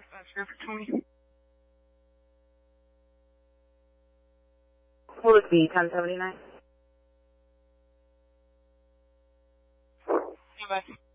dispatch traffic 20. Will it be 1079? Stand by.